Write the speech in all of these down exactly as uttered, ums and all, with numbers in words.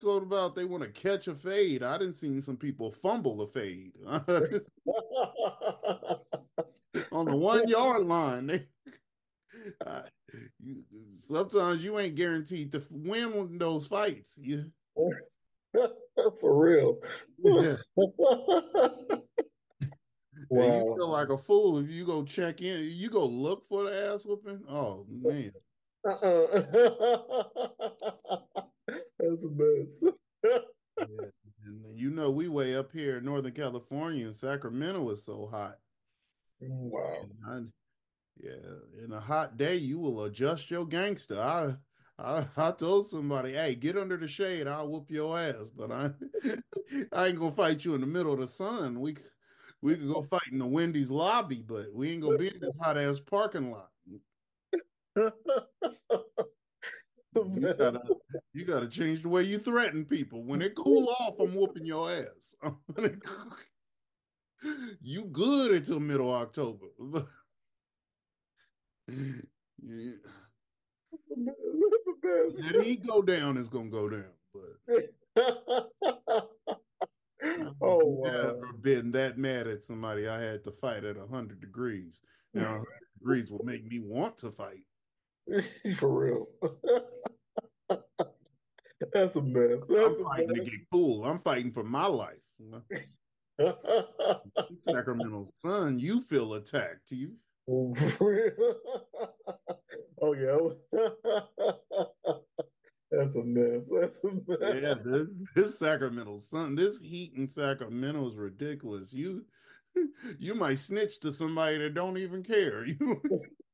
episode about they want to catch a fade. I didn't see some people fumble a fade on the one yard line. They, uh, you, sometimes you ain't guaranteed to win those fights. You, For real. yeah. And you Wow. feel like a fool if you go check in. You go look for the ass whooping. Oh man, Uh-uh. That's a mess. yeah. And you know we way up here in Northern California, and Sacramento is so hot. Wow. And I, yeah, in a hot day, you will adjust your gangster. I, I, I told somebody, hey, get under the shade. I'll whoop your ass. But I, I ain't gonna fight you in the middle of the sun. We, we could go fight in the Wendy's lobby, but we ain't gonna be in this hot ass parking lot. The You mess. gotta, you gotta change the way you threaten people. When it cool off, I'm whooping your ass. You good until middle October. Yeah. That's a mess. That's That he go down is gonna go down, but a mess. I've Oh wow. never been that mad at somebody I had to fight at one hundred degrees. Now, one hundred degrees will make me want to fight. For real. That's a mess. I'm That's a fighting to mess. get cool. I'm fighting for my life. Sacramento Sun, you feel attacked. You, For real. Oh yeah. That's a mess. That's a yeah, mess. this this Sacramento Sun, this heat in Sacramento is ridiculous. You you might snitch to somebody that don't even care. You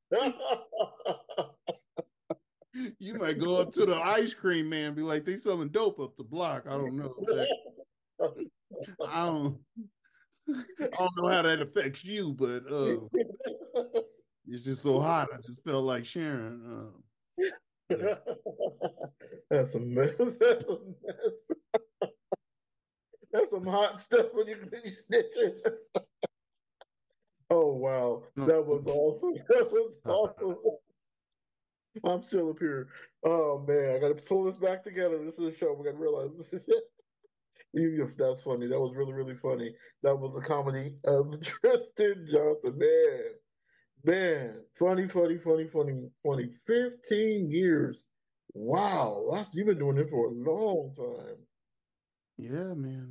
you might go up to the ice cream man and be like, they selling dope up the block. I don't know if that I don't I don't know how that affects you, but uh it's just so hot. I just felt like sharing. Uh, yeah. That's a mess. That's a mess. That's some hot stuff when you you snitching. Oh wow, that was awesome. That was awesome. I'm still up here. Oh man, I got to pull this back together. This is a show. We got to realize this is it. You, that's funny. That was really, really funny. That was a comedy of Tristan Johnson. Man, man, funny, funny, funny, funny, funny. Fifteen years. Wow, that's you've been doing it for a long time. Yeah, man.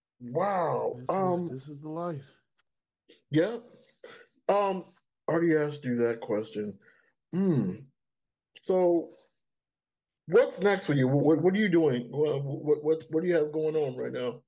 Wow. This is Um, this is the life. yeah. Um, I already asked you that question. Hmm. So, what's next for you? What What are you doing? What What What, what do you have going on right now?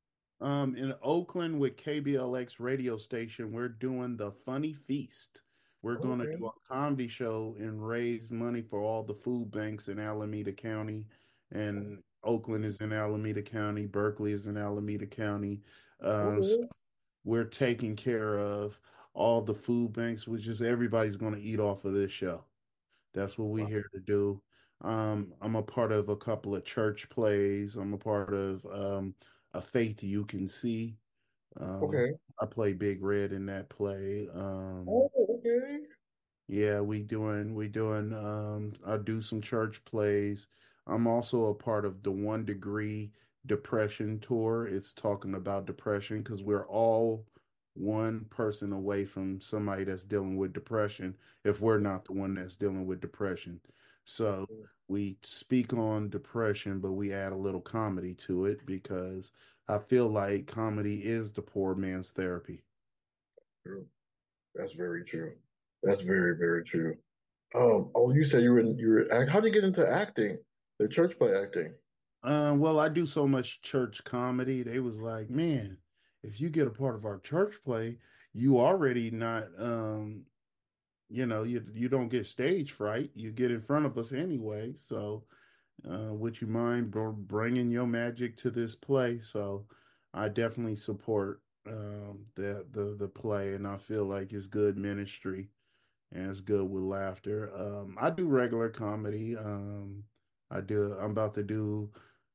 Um, in Oakland with K B L X radio station, we're doing the Funny Feast. We're going to do Okay. a comedy show and raise money for all the food banks in Alameda County. And Oakland is in Alameda County, Berkeley is in Alameda County. Um, so Okay. we're taking care of all the food banks, which is everybody's going to eat off of this show. That's what we're Wow. here to do. Um, I'm a part of a couple of church plays. I'm a part of um, a Faith You Can See. Um, Okay. I play Big Red in that play. Um, Oh, okay. yeah, we doing we doing um I do some church plays. I'm also a part of the One Degree Depression Tour. It's talking about depression because we're all one person away from somebody that's dealing with depression if we're not the one that's dealing with depression. So we speak on depression, but we add a little comedy to it because I feel like comedy is the poor man's therapy. True. That's very true. That's very, very true. Um, oh, you said you were in, you were act. How did you get into acting? The church play acting. Uh, well, I do so much church comedy. They was like, man, if you get a part of our church play, you already not, um, you know, you you don't get stage fright. You get in front of us anyway. So, uh, would you mind br bringing your magic to this play? So, I definitely support um the the the play, and I feel like it's good ministry and it's good with laughter. Um, I do regular comedy. Um, I do. I'm about to do.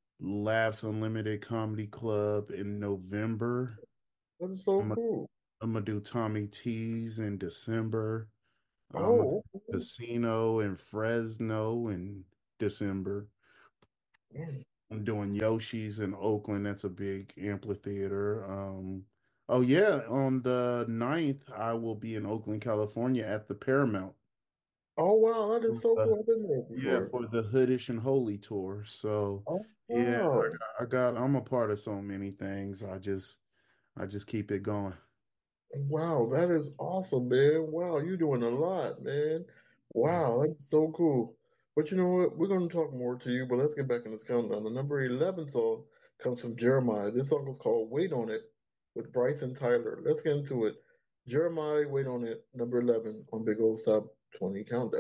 Laughs Unlimited Comedy Club in November. That is so I'm gonna, cool. I'm gonna do Tommy T's in December. I'm gonna do Oh, okay. Casino in Fresno in December. I'm doing Yoshi's in Oakland. That's a big amphitheater. Um, oh yeah, on the ninth, I will be in Oakland, California at the Paramount. Oh wow, that is so Uh, cool. I've been there yeah, before. for the Hoodish and Holy tour. So Oh yeah, I wow. got, I got I'm a part of so many things. I just I just keep it going. Wow, that is awesome, man. Wow, you're doing a lot, man. Wow, that's so cool. But you know what? We're going to talk more to you, but let's get back in this countdown. The number eleven song comes from Jeremiah. This song is called Wait on It with Bryson Tyler. Let's get into it. Jeremiah, Wait on It, number eleven on Big Old Top twenty Countdown.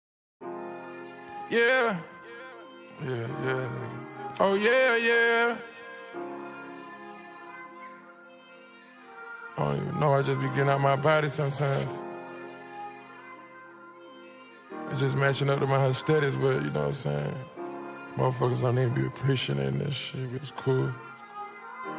Yeah. Yeah, yeah, nigga. Oh, yeah, yeah. I don't even know. I just be getting out my body sometimes. It's just matching up to my aesthetics, but you know what I'm saying? Motherfuckers don't even be appreciating this shit. It's cool.